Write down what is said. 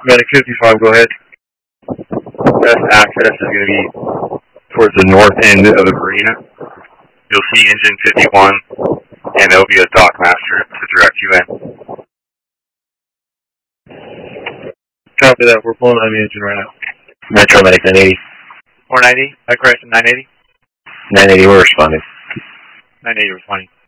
Medic 55, go ahead. Best access is going to be towards the north end of the marina. You'll see engine 51, and there'll be a dock master to direct you in. Copy that. We're pulling on the engine right now. Metro Medic 980. 490. I correct 980. 980, we're responding. 980 responding.